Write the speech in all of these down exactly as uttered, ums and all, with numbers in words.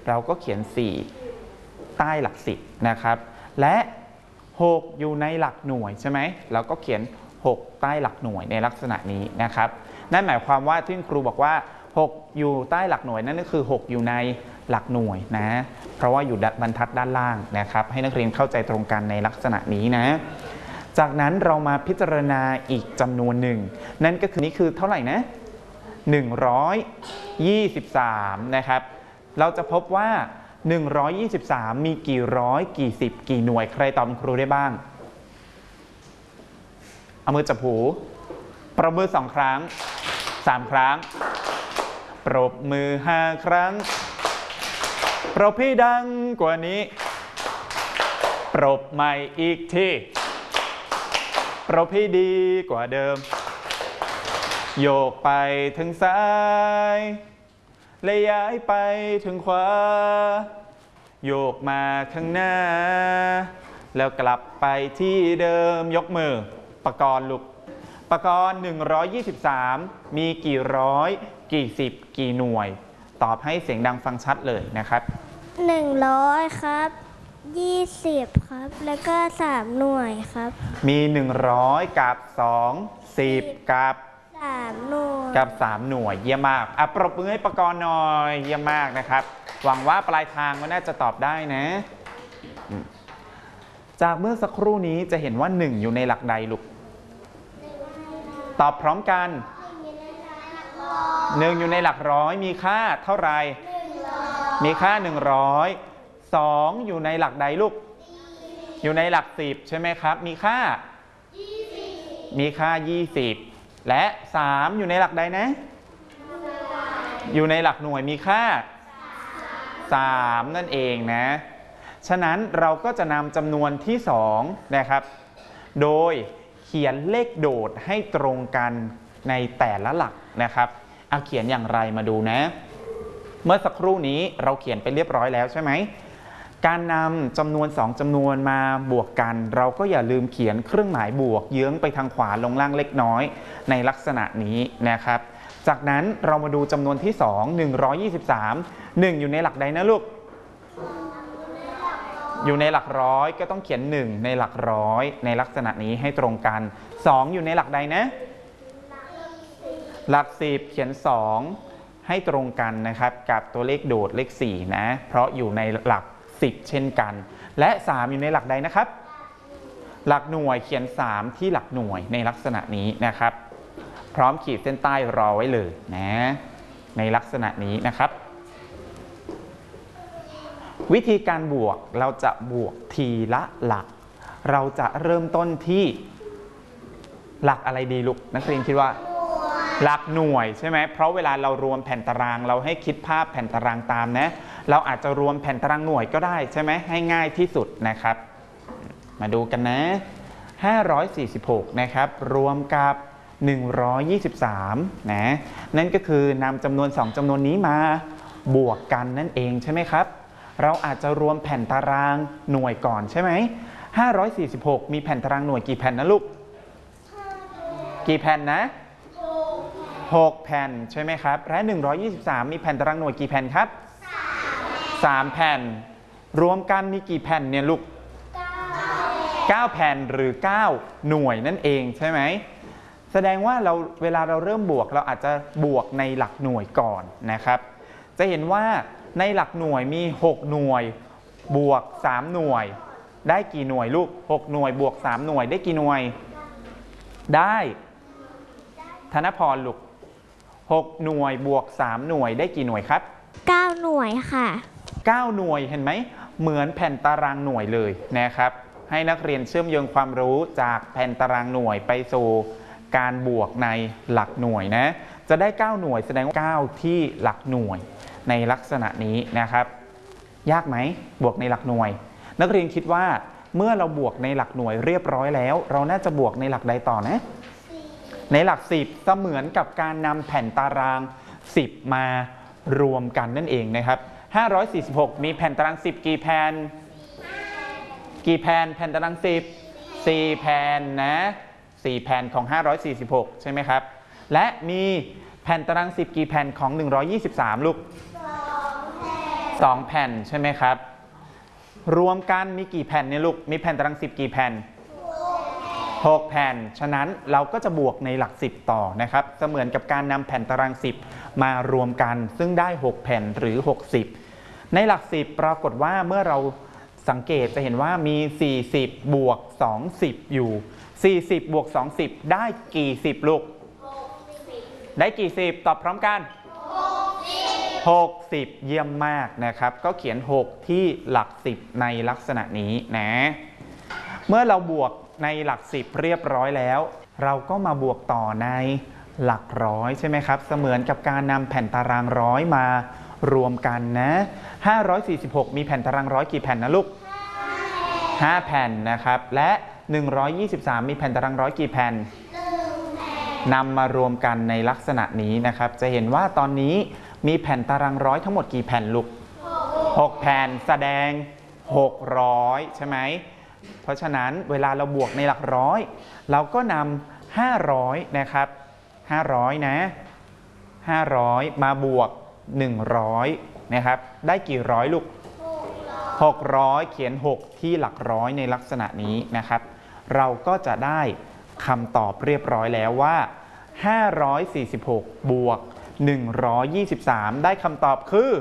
เราก็เขียนสี่ใต้หลักสิบนะครับและหกอยู่ในหลักหน่วยใช่ไหมเราก็เขียนหกใต้หลักหน่วยในลักษณะนี้นะครับนั่นหมายความว่าที่ครูบอกว่าหกอยู่ใต้หลักหน่วยนั่นก็คือหกอยู่ในหลักหน่วยนะเพราะว่าอยู่บรรทัดด้านล่างนะครับให้นักเรียนเข้าใจตรงกันในลักษณะนี้นะจากนั้นเรามาพิจารณาอีกจำนวนหนึ่งนั่นก็คือนี่คือเท่าไหร่นะหนึ่งร้อยยี่สิบสามนะครับเราจะพบว่าหนึ่งร้อยยี่สิบสามมีกี่ร้อยกี่สิบกี่หน่วยใครตอบครูได้บ้างเอามือจับหูประมือสองครั้งสามครั้งปรบมือห้าครั้งปรบพี่ดังกว่านี้ปรบใหม่อีกทีปรบพี่ดีกว่าเดิมโยกไปถึงซ้ายและย้ายไปถึงขวาโยกมาข้างหน้าแล้วกลับไปที่เดิมยกมือปกรณ์ลูกปกรณ์หนึ่งร้อยยี่สิบสามมีกี่ร้อยกี่สิบกี่หน่วยตอบให้เสียงดังฟังชัดเลยนะครับหนึ่งร้อยครับยี่สิบครับแล้วก็สามหน่วยครับมีหนึ่งร้อยกับสองสิบกับสามหน่วยกับสามหน่วยเยี่ยมมากอ่ะปรบมือให้ปกรณ์หน่อยเยี่ยมมากนะครับหวังว่าปลายทางก็น่าจะตอบได้นะจากเมื่อสักครู่นี้จะเห็นว่าหนึ่งอยู่ในหลักใดลูกตอบพร้อมกันหนึ่งอยู่ในหลักร้อยมีค่าเท่าไหร่มีค่าหนึ่งร้อยสองอยู่ในหลักใดลูกอยู่ในหลักสิบใช่ไหมครับมีค่ามีค่ายี่สิบและสามอยู่ในหลักใดนะอยู่ในหลักหน่วยมีค่าสามนั่นเองนะฉะนั้นเราก็จะนำจำนวนที่สองนะครับโดยเขียนเลขโดดให้ตรงกันในแต่ละหลักนะครับเอาเขียนอย่างไรมาดูนะเมื่อสักครู่นี้เราเขียนไปเรียบร้อยแล้วใช่ไหมการนำจำนวนสองจำนวนมาบวกกันเราก็อย่าลืมเขียนเครื่องหมายบวกเยื้องไปทางขวาลงล่างเล็กน้อยในลักษณะนี้นะครับจากนั้นเรามาดูจำนวนที่สอง หนึ่งร้อยยี่สิบสาม หนึ่งอยู่ในหลักใดนะลูกอยู่ในหลักร้อยก็ต้องเขียนหนึ่งในหลักร้อยในลักษณะนี้ให้ตรงกันสองอยู่ในหลักใดนะหลักสิบเขียนสองให้ตรงกันนะครับกับตัวเลขโดดเลขสี่นะเพราะอยู่ในหลักสิบเช่นกันและสามอยู่ในหลักใดนะครับหลักหน่วยเขียนสามที่หลักหน่วยในลักษณะนี้นะครับพร้อมขีดเส้นใต้รอไว้เลยนะในลักษณะนี้นะครับวิธีการบวกเราจะบวกทีละหลักเราจะเริ่มต้นที่หลักอะไรดีลูกนักเรียนคิดว่าหลักหน่วยใช่ไหมเพราะเวลาเรารวมแผ่นตารางเราให้คิดภาพแผ่นตารางตามนะเราอาจจะรวมแผ่นตารางหน่วยก็ได้ใช่ไหมให้ง่ายที่สุดนะครับมาดูกันนะห้าร้อยสี่สิบหกนะครับรวมกับหนึ่งร้อยยี่สิบสามนะนั่นก็คือนำจำนวนสองจำนวนนี้มาบวกกันนั่นเองใช่ไหมครับเราอาจจะรวมแผ่นตารางหน่วยก่อนใช่ไหมห้าร้อยสี่สิบหกมีแผ่นตารางหน่วยกี่แผ่นนะลูกกี่แผ่นนะหกแผ่นใช่ไหมครับและหนึ่งร้อยยี่สิบสามมีแผ่นตารางหน่วยกี่แผ่นครับสามแผ่นรวมกันมีกี่แผ่นเนี่ยลูกเก้าแผ่นหรือเก้าหน่วยนั่นเองใช่ไหมแสดงว่าเราเวลาเราเริ่มบวกเราอาจจะบวกในหลักหน่วยก่อนนะครับจะเห็นว่าในหลักหน่วยมีหกหน่วยบวกสามหน่วยได้กี่หน่วยลูกหกหน่วยบวกสามหน่วยได้กี่หน่วยได้ธนพรลูกหกหน่วยบวกสามหน่วยได้กี่หน่วยครับเก้าหน่วยค่ะเก้าหน่วยเห็นไหมเหมือนแผ่นตารางหน่วยเลยนะครับให้นักเรียนเชื่อมโยงความรู้จากแผ่นตารางหน่วยไปสู่การบวกในหลักหน่วยนะจะได้เก้าหน่วยแสดงว่าเก้าที่หลักหน่วยในลักษณะนี้นะครับยากไหมบวกในหลักหน่วยนักเรียนคิดว่าเมื่อเราบวกในหลักหน่วยเรียบร้อยแล้วเราน่าจะบวกในหลักใดต่อนะในหลักสิบเสมือนกับการนำแผ่นตารางสิบมารวมกันนั่นเองนะครับห้าร้อยสี่สิบหกมีแผ่นตารางสิบกี่แผ่นกี่แผ่นแผ่นตารางสิบ สี่แผ่นนะสี่แผ่นของห้าร้อยสี่สิบหกใช่ไหมครับและมีแผ่นตารางสิบกี่แผ่นของหนึ่งร้อยยี่สิบสามลูกสองแผ่นใช่ไหมครับรวมกันมีกี่แผ่นเนี่ยลูกมีแผ่นตารางสิบกี่แผ่นหกแผ่นฉะนั้นเราก็จะบวกในหลักสิบต่อนะครับเสมือนกับการนำแผ่นตารางสิบมารวมกันซึ่งได้หกแผ่นหรือหกสิบในหลักสิบปรากฏว่าเมื่อเราสังเกตจะเห็นว่ามีสี่สิบบวกสองสิบอยู่สี่สิบบวกสองสิบได้กี่สิบลูกได้กี่สิบตอบพร้อมกันหกสิบเยี่ยมมากนะครับก็เขียนหกที่หลักสิบในลักษณะนี้นะเมื่อเราบวกในหลักสิบเรียบร้อยแล้วเราก็มาบวกต่อในหลักร้อยใช่ไหมครับเสมือนกับการนำแผ่นตารางร้อยมารวมกันนะห้าร้อยสี่สิบหกมีแผ่นตารางร้อยกี่แผ่นนะลูกห้าแผ่นนะครับและหนึ่งร้อยยี่สิบสามมีแผ่นตารางร้อยกี่แผ่นนำมารวมกันในลักษณะนี้นะครับจะเห็นว่าตอนนี้มีแผ่นตารางร้อยทั้งหมดกี่แผ่นลูกหกแผ่นแสดงหกร้อยใช่ไหมเพราะฉะนั้นเวลาเราบวกในหลักร้อยเราก็นำห้าร้อยนะครับห้าร้อยนะห้าร้อยมาบวกหนึ่งร้อยนะครับได้กี่ร้อยลูกหกร้อยเขียนหกที่หลักร้อยในลักษณะนี้นะครับเราก็จะได้คำตอบเรียบร้อยแล้วว่าห้าร้อยสี่สิบหกบวกหนึ่งร้อยยี่สิบสามได้คำตอบคือ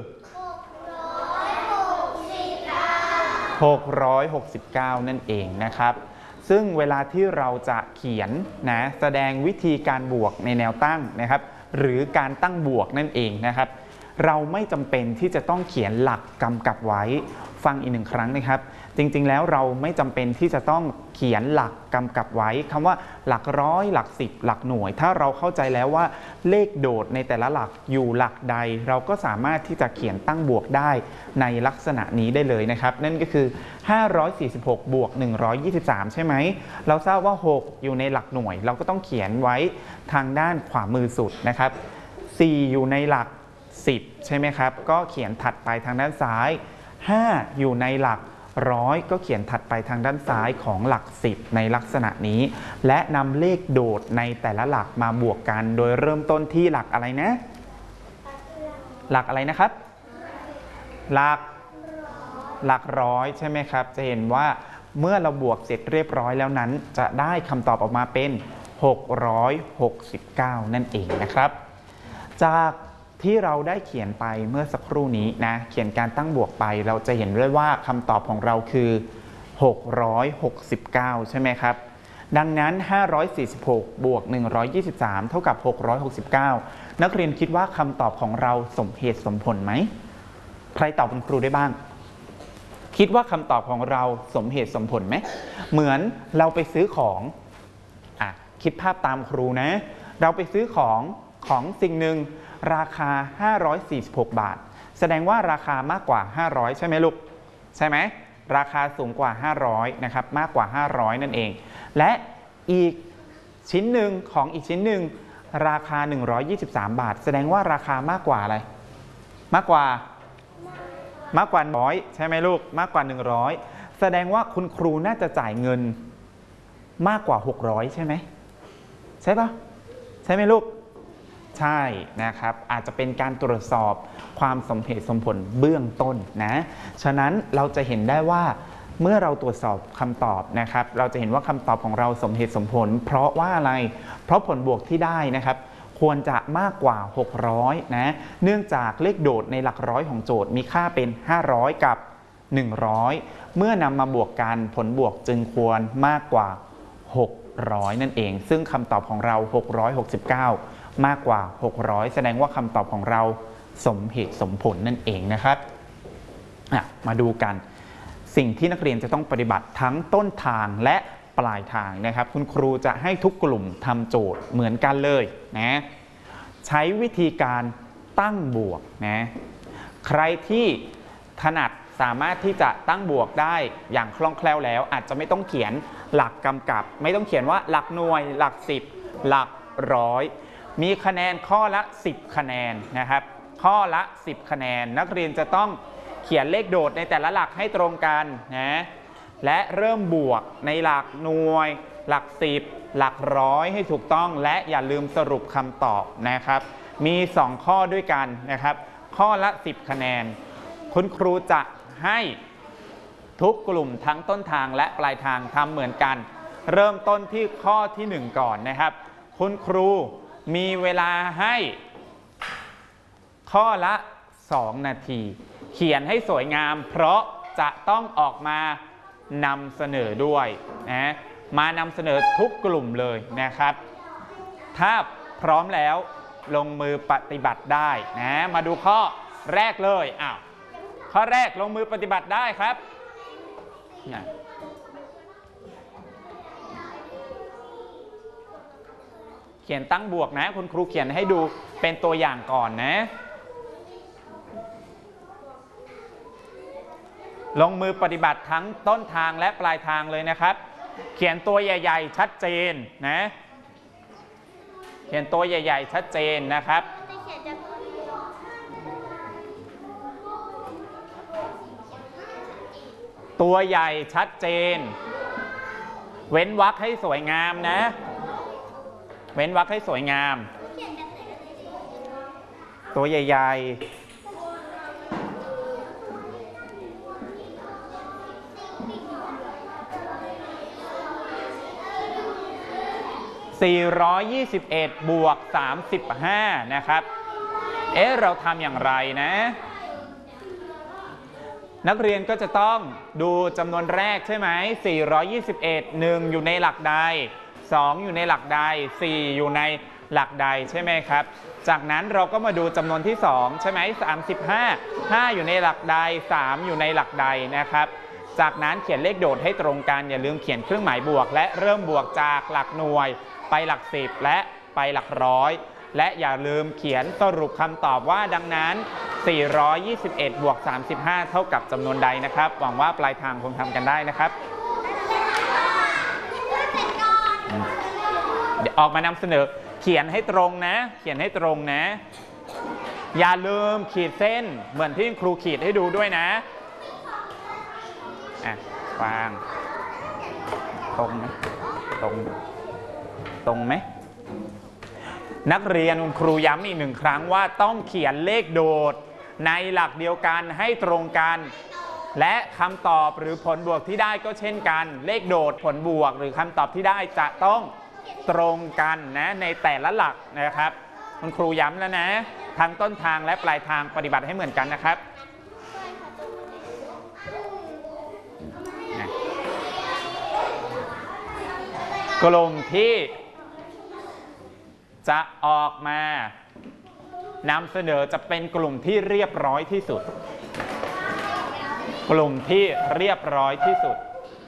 หกร้อยหกสิบเก้านั่นเองนะครับซึ่งเวลาที่เราจะเขียนนะแสดงวิธีการบวกในแนวตั้งนะครับหรือการตั้งบวกนั่นเองนะครับเราไม่จำเป็นที่จะต้องเขียนหลักกำกับไว้ฟังอีกหนึ่งครั้งนะครับจริงๆแล้วเราไม่จำเป็นที่จะต้องเขียนหลักกำกับไว้คำว่าหลักร้อยหลักสิบหลักหน่วยถ้าเราเข้าใจแล้วว่าเลขโดดในแต่ละหลักอยู่หลักใดเราก็สามารถที่จะเขียนตั้งบวกได้ในลักษณะนี้ได้เลยนะครับนั่นก็คือห้าร้อยสี่สิบหกบวกหนึ่งร้อยยี่สิบสามใช่ไหมเราทราบว่าหกอยู่ในหลักหน่วยเราก็ต้องเขียนไว้ทางด้านขวามือสุดนะครับสี่อยู่ในหลักสิบใช่ไหมครับก็เขียนถัดไปทางด้านซ้ายห้าอยู่ในหลักร้อยก็เขียนถัดไปทางด้านซ้ายของหลักสิบในลักษณะนี้และนำเลขโดดในแต่ละหลักมาบวกกันโดยเริ่มต้นที่หลักอะไรนะหลักอะไรนะครับหลักหลักร้อยใช่ไหมครับจะเห็นว่าเมื่อเราบวกเสร็จเรียบร้อยแล้วนั้นจะได้คำตอบออกมาเป็นหกร้อยหกสิบเก้านั่นเองนะครับจากที่เราได้เขียนไปเมื่อสักครู่นี้นะเขียนการตั้งบวกไปเราจะเห็นได้ว่าคำตอบของเราคือหกร้อยหกสิบเก้าใช่ไหมครับดังนั้นห้าร้อยสี่สิบหกบวกหนึ่งร้อยยี่สิบสามเท่ากับหกร้อยหกสิบเก้านักเรียนคิดว่าคำตอบของเราสมเหตุสมผลไหมใครตอบคุณครูได้บ้างคิดว่าคำตอบของเราสมเหตุสมผลไหมเหมือนเราไปซื้อของอ่ะคิดภาพตามครูนะเราไปซื้อของของสิ่งหนึ่งราคาห้าร้อยสี่สิบหกบาทแสดงว่าราคามากกว่าห้าร้อยใช่ไหมลูกใช่ไหมราคาสูงกว่าห้าร้อยนะครับมากกว่าห้าร้อยนั่นเองและอีกชิ้นหนึ่งของอีกชิ้นหนึ่งราคาหนึ่งร้อยยี่สิบสามบาทแสดงว่าราคามากกว่าอะไรมากกว่ามากกว่าร้อยใช่ไหมลูกมากกว่าหนึ่งร้อยแสดงว่าคุณครูน่าจะจ่ายเงินมากกว่าหกร้อยใช่ไหมใช่ปะใช่ไหมลูกใช่นะครับอาจจะเป็นการตรวจสอบความสมเหตุสมผลเบื้องต้นนะฉะนั้นเราจะเห็นได้ว่าเมื่อเราตรวจสอบคำตอบนะครับเราจะเห็นว่าคำตอบของเราสมเหตุสมผลเพราะว่าอะไรเพราะผลบวกที่ได้นะครับควรจะมากกว่าหกร้อยนะเนื่องจากเลขโดดในหลักร้อยของโจทย์มีค่าเป็นห้าร้อยกับหนึ่งร้อยเมื่อนำมาบวกกันผลบวกจึงควรมากกว่าหกร้อยนั่นเองซึ่งคำตอบของเราหกร้อยหกสิบเก้ามากกว่าหกร้อยแสดงว่าคำตอบของเราสมเหตุสมผลนั่นเองนะครับมาดูกันสิ่งที่นักเรียนจะต้องปฏิบัติทั้งต้นทางและปลายทางนะครับคุณครูจะให้ทุกกลุ่มทำโจทย์เหมือนกันเลยนะใช้วิธีการตั้งบวกนะใครที่ถนัดสามารถที่จะตั้งบวกได้อย่างคล่องแคล่วแล้วอาจจะไม่ต้องเขียนหลักกำกับไม่ต้องเขียนว่าหลักหน่วยหลักสิบหลักร้อยมีคะแนนข้อละสิบคะแนนนะครับข้อละสิบคะแนนนักเรียนจะต้องเขียนเลขโดดในแต่ละหลักให้ตรงกันนะและเริ่มบวกในหลักหน่วยหลักสิบหลักร้อยให้ถูกต้องและอย่าลืมสรุปคำตอบนะครับมีสองข้อด้วยกันนะครับข้อละสิบคะแนนคุณครูจะให้ทุกกลุ่มทั้งต้นทางและปลายทางทำเหมือนกันเริ่มต้นที่ข้อที่หนึ่งก่อนนะครับคุณครูมีเวลาให้ข้อละสองนาทีเขียนให้สวยงามเพราะจะต้องออกมานำเสนอด้วยนะมานำเสนอทุกกลุ่มเลยนะครับถ้าพร้อมแล้วลงมือปฏิบัติได้นะมาดูข้อแรกเลยอ้าวข้อแรกลงมือปฏิบัติได้ครับนะเขียนตั้งบวกนะคุณครูเขียนให้ดูเป็นตัวอย่างก่อนนะลงมือปฏิบัติทั้งต้นทางและปลายทางเลยนะครับเขียนตัวใหญ่ๆชัดเจนนะเขียนตัวใหญ่ๆชัดเจนนะครับตัวใหญ่ชัดเจนเว้นวรรคให้สวยงามนะเว้นวรรคให้สวยงามตัวใหญ่ๆสี่ร้อยยี่สิบเอ็ดบวกสามสิบห้านะครับเอ๊ะเราทำอย่างไรนะนักเรียนก็จะต้องดูจำนวนแรกใช่ไหมสี่ร้อยยี่สิบเอ็ด หนึ่งอยู่ในหลักใดสองอยู่ในหลักใดสี่อยู่ในหลักใดใช่ไหมครับจากนั้นเราก็มาดูจำนวนที่สองใช่ไหมสามสิบห้า ห้าอยู่ในหลักใดสามอยู่ในหลักใดนะครับจากนั้นเขียนเลขโดดให้ตรงกันอย่าลืมเขียนเครื่องหมายบวกและเริ่มบวกจากหลักหน่วยไปหลักสิบและไปหลักร้อยและอย่าลืมเขียนสรุปคำตอบว่าดังนั้นสี่ร้อยยี่สิบเอ็ดบวกสามสิบห้าเท่ากับจำนวนใดนะครับหวังว่าปลายทางคงทำกันได้นะครับเดี๋ยวออกมานำเสนอเขียนให้ตรงนะเขียนให้ตรงนะอย่าลืมขีดเส้นเหมือนที่ครูขีดให้ดูด้วยนะอ่ะวางตรงไหมตรงตรงไหมนักเรียนคุณครูย้ำอีกหนึ่งครั้งว่าต้องเขียนเลขโดดในหลักเดียวกันให้ตรงกันและคำตอบหรือผลบวกที่ได้ก็เช่นกันเลขโดดผลบวกหรือคำตอบที่ได้จะต้องตรงกันนะในแต่ละหลักนะครับคุณครูย้ำแล้วนะทั้งต้นทางและปลายทางปฏิบัติให้เหมือนกันนะครับกลุ่มที่จะออกมานำเสนอจะเป็นกลุ่มที่เรียบร้อยที่สุดกลุ่มที่เรียบร้อยที่สุด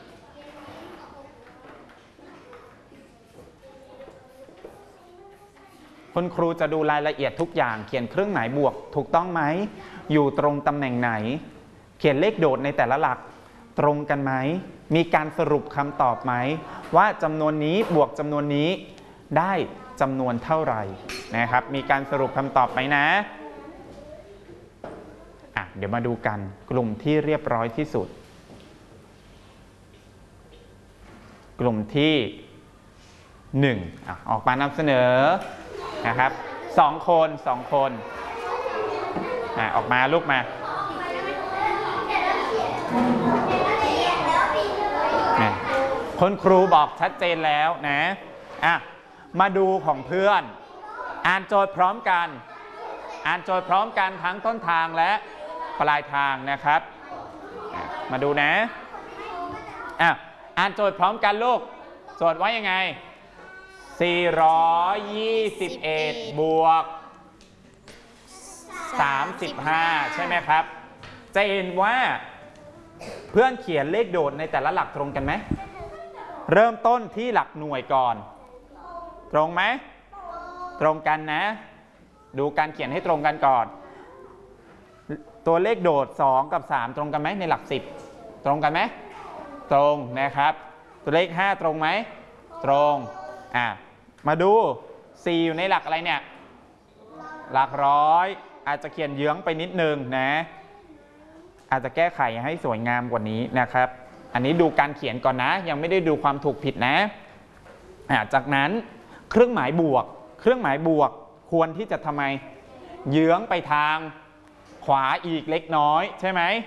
คุณครูจะดูรายละเอียดทุกอย่างเขียนเครื่องหมายบวกถูกต้องไหมอยู่ตรงตำแหน่งไหนเขียนเลขโดดในแต่ละหลักตรงกันไหมมีการสรุปคำตอบไหมว่าจำนวนนี้บวกจำนวนนี้ได้จำนวนเท่าไหร่นะครับมีการสรุปคำตอบไหมนะอ่ะเดี๋ยวมาดูกันกลุ่มที่เรียบร้อยที่สุดกลุ่มที่หนึ่งอ่ะออกมานำเสนอนะครับสองคนสองคนอ่ะออกมาลูกมาคุณครูบอกชัดเจนแล้วนะอ่ะมาดูของเพื่อนอ่านโจทย์พร้อมกันอ่านโจทย์พร้อมกันทั้งต้นทางและปลายทางนะครับมาดูนะอ่ะอ่านโจทย์พร้อมกันลูกโจทย์ว่ายังไงสี่ร้อยยี่สิบเอ็ดบวกสามสิบห้าใช่ไหมครับจะเห็นว่าเพื่อนเขียนเลขโดดในแต่ละหลักตรงกันไหมเริ่มต้นที่หลักหน่วยก่อนตรงไหมตรงกันนะดูการเขียนให้ตรงกันก่อนตัวเลขโดดสองกับสามตรงกันไหมในหลักสิบตรงกันไหมตรงนะครับตัวเลขห้าตรงไหมตรงอ่ะมาดูสี่อยู่ในหลักอะไรเนี่ยหลักร้อยอาจจะเขียนเยื้องไปนิดนึงนะอาจจะแก้ไขให้สวยงามกว่านี้นะครับอันนี้ดูการเขียนก่อนนะยังไม่ได้ดูความถูกผิดนะอ่ะจากนั้นเครื่องหมายบวกเครื่องหมายบวกควรที่จะทำไมเยื้องไปทางขวาอีกเล็กน้อยใช่ไหม